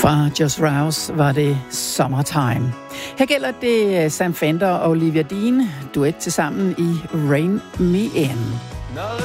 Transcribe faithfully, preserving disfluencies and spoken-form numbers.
Fra Just Rouse var det Summertime. Her gælder det Sam Fender og Olivia Dean, duet til sammen i Rain Me In. Now